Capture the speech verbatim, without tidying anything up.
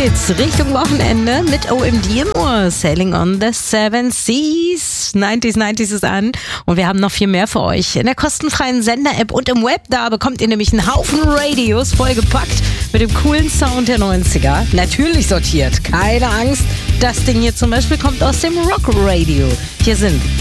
geht's Richtung Wochenende mit O M D im Ohr. Sailing on the Seven Seas. neunziger, neunziger ist an. Und wir haben noch viel mehr für euch. In der kostenfreien Sender-App und im Web, da bekommt ihr nämlich einen Haufen Radios vollgepackt mit dem coolen Sound der neunziger. Natürlich sortiert. Keine Angst. Das Ding hier zum Beispiel kommt aus dem Rock Radio. Hier sind